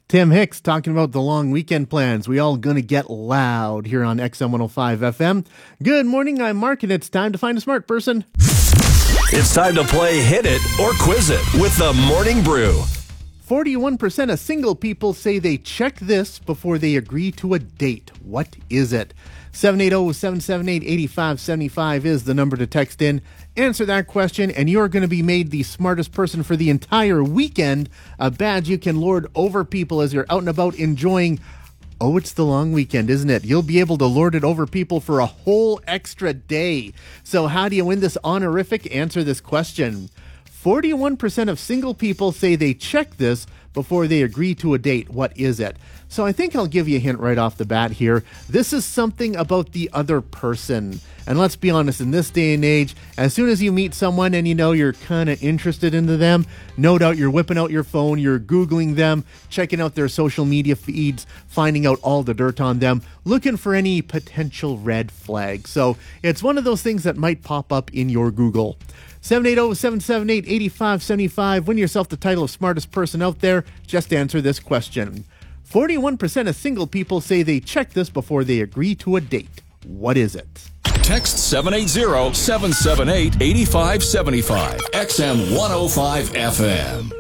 Tim Hicks talking about the long weekend plans. We all gonna get loud here on XM 105 FM. Good morning, I'm Mark, and it's time to find a smart person. It's time to play Hit It or Quiz It with the Morning Brew. 41% of single people say they check this before they agree to a date. What is it? 780-778-8575 is the number to text in. Answer that question, and you're going to be made the smartest person for the entire weekend. A badge you can lord over people as you're out and about enjoying. Oh, it's the long weekend, isn't it? You'll be able to lord it over people for a whole extra day. So how do you win this honorific? Answer this question. 41% of single people say they check this before they agree to a date. What is it? So I think I'll give you a hint right off the bat here. This is something about the other person. And let's be honest, in this day and age, as soon as you meet someone and you know you're kind of interested into them, no doubt you're whipping out your phone, you're Googling them, checking out their social media feeds, finding out all the dirt on them, looking for any potential red flags. So it's one of those things that might pop up in your Google. 780-778-8575. Win yourself the title of smartest person out there. Just answer this question. 41% of single people say they check this before they agree to a date. What is it? Text 780-778-8575. XM 105 FM.